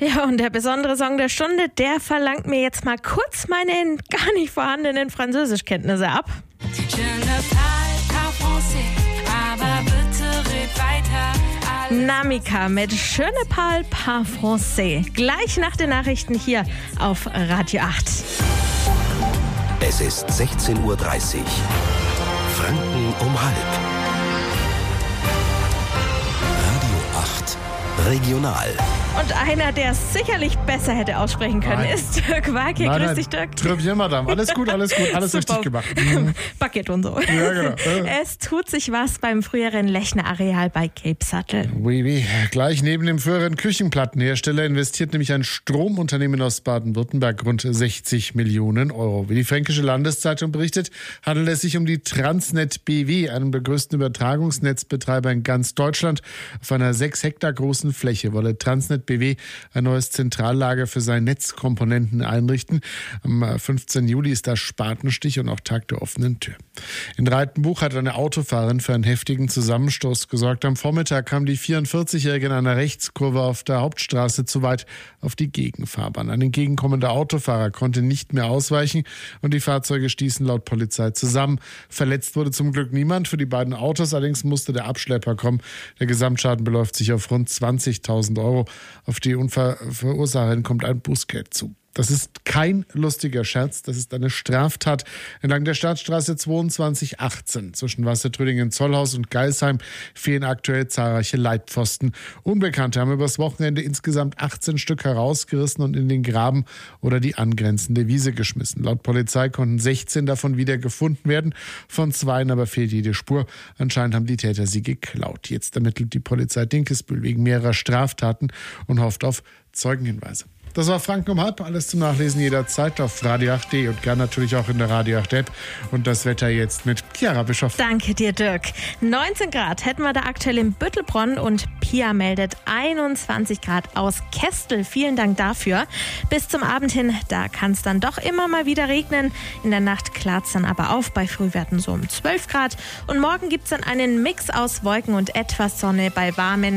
Ja, und der besondere Song der Stunde, der verlangt mir jetzt mal kurz meine gar nicht vorhandenen Französischkenntnisse ab. Namika mit Je ne parle pas français. Gleich nach den Nachrichten hier auf Radio 8. Es ist 16:30 Uhr. Franken um halb. Radio 8 Regional. Und einer, der es sicherlich besser hätte aussprechen können, ist Dirk Wacke. Grüß dich, Dirk. Très bien, Madame. Alles gut, alles richtig gemacht. Bucket und so. Ja, genau. Es tut sich was beim früheren Lechner Areal bei Cape Suttle. Oui. Gleich neben dem früheren Küchenplattenhersteller investiert nämlich ein Stromunternehmen aus Baden-Württemberg rund 60 Millionen Euro. Wie die Fränkische Landeszeitung berichtet, handelt es sich um die Transnet BW, einen der größten Übertragungsnetzbetreiber in ganz Deutschland. Auf einer 6 Hektar großen Fläche wolle Transnet BW ein neues Zentrallager für seine Netzkomponenten einrichten. Am 15. Juli ist da Spatenstich und auch Tag der offenen Tür. In Reitenbuch hat eine Autofahrerin für einen heftigen Zusammenstoß gesorgt. Am Vormittag kam die 44-Jährige in einer Rechtskurve auf der Hauptstraße zu weit auf die Gegenfahrbahn. Ein entgegenkommender Autofahrer konnte nicht mehr ausweichen und die Fahrzeuge stießen laut Polizei zusammen. Verletzt wurde zum Glück niemand. Für die beiden Autos allerdings musste der Abschlepper kommen. Der Gesamtschaden beläuft sich auf rund 20.000 Euro. Auf die Unfallverursacherin kommt ein Bußgeld zu. Das ist kein lustiger Scherz, das ist eine Straftat. Entlang der Staatsstraße 2218 zwischen Wassertrödingen, Zollhaus und Geisheim fehlen aktuell zahlreiche Leitpfosten. Unbekannte haben übers Wochenende insgesamt 18 Stück herausgerissen und in den Graben oder die angrenzende Wiese geschmissen. Laut Polizei konnten 16 davon wieder gefunden werden, von 2 aber fehlt jede Spur. Anscheinend haben die Täter sie geklaut. Jetzt ermittelt die Polizei Dinkelsbühl wegen mehrerer Straftaten und hofft auf Zeugenhinweise. Das war Franken um halb. Alles zum Nachlesen jederzeit auf radio8.de und gern natürlich auch in der Radio 8 App. Und das Wetter jetzt mit Chiara Bischoff. Danke dir, Dirk. 19 Grad hätten wir da aktuell in Büttelbronn und Pia meldet 21 Grad aus Kestel. Vielen Dank dafür. Bis zum Abend hin, da kann es dann doch immer mal wieder regnen. In der Nacht klart es dann aber auf, bei Frühwerten so um 12 Grad. Und morgen gibt es dann einen Mix aus Wolken und etwas Sonne bei warmen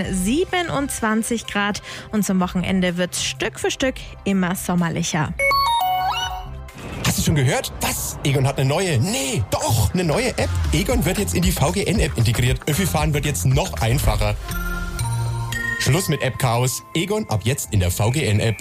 27 Grad. Und zum Wochenende wird es Stück für Stück immer sommerlicher. Hast du schon gehört? Was? Egon hat eine neue? Nee, doch, eine neue App. Egon wird jetzt in die VGN-App integriert. Öffi-Fahren wird jetzt noch einfacher. Schluss mit App-Chaos. Egon ab jetzt in der VGN-App.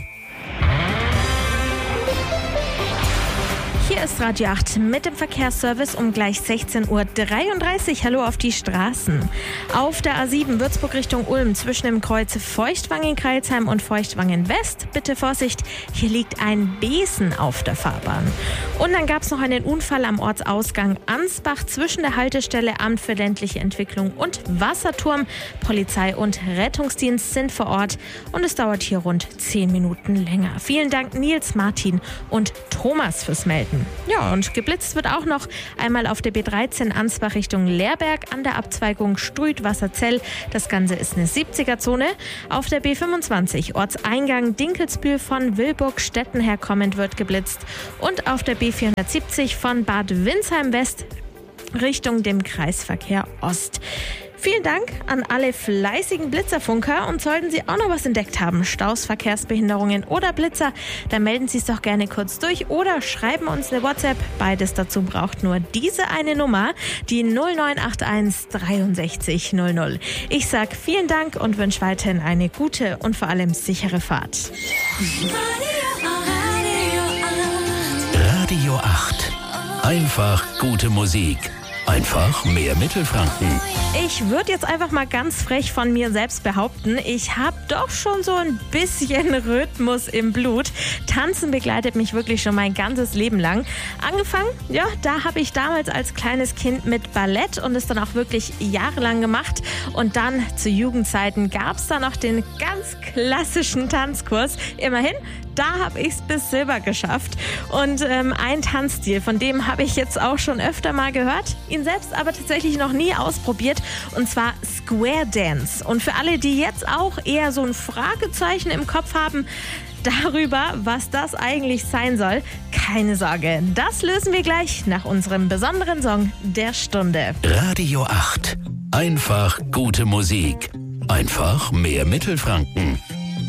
Hier ist Radio 8 mit dem Verkehrsservice um gleich 16:33 Uhr. Hallo auf die Straßen. Auf der A7 Würzburg Richtung Ulm zwischen dem Kreuz Feuchtwangen-Kreilsheim und Feuchtwangen-West. Bitte Vorsicht, hier liegt ein Besen auf der Fahrbahn. Und dann gab es noch einen Unfall am Ortsausgang Ansbach zwischen der Haltestelle Amt für ländliche Entwicklung und Wasserturm. Polizei und Rettungsdienst sind vor Ort und es dauert hier rund 10 Minuten länger. Vielen Dank Nils, Martin und Thomas fürs Melden. Ja, und geblitzt wird auch noch einmal auf der B13 Ansbach Richtung Leerberg an der Abzweigung Strüth-Wasserzell. Das Ganze ist eine 70er-Zone. Auf der B25 Ortseingang Dinkelsbühl von Wilburg-Stetten her kommend wird geblitzt. Und auf der B470 von Bad Windsheim West Richtung dem Kreisverkehr Ost. Vielen Dank an alle fleißigen Blitzerfunker und sollten Sie auch noch was entdeckt haben, Staus, Verkehrsbehinderungen oder Blitzer, dann melden Sie es doch gerne kurz durch oder schreiben uns eine WhatsApp. Beides dazu braucht nur diese eine Nummer, die 0981 63 00. Ich sag vielen Dank und wünsche weiterhin eine gute und vor allem sichere Fahrt. Radio 8. Einfach gute Musik. Einfach mehr Mittelfranken. Ich würde jetzt einfach mal ganz frech von mir selbst behaupten, ich habe doch schon so ein bisschen Rhythmus im Blut. Tanzen begleitet mich wirklich schon mein ganzes Leben lang. Angefangen, ja, da habe ich damals als kleines Kind mit Ballett und es dann auch wirklich jahrelang gemacht. Und dann zu Jugendzeiten gab es dann noch den ganz klassischen Tanzkurs. Immerhin, da habe ich es bis Silber geschafft. Und ein Tanzstil, von dem habe ich jetzt auch schon öfter mal gehört, ihn selbst aber tatsächlich noch nie ausprobiert, und zwar Square Dance. Und für alle, die jetzt auch eher so ein Fragezeichen im Kopf haben darüber, was das eigentlich sein soll, keine Sorge, das lösen wir gleich nach unserem besonderen Song der Stunde. Radio 8. Einfach gute Musik. Einfach mehr Mittelfranken.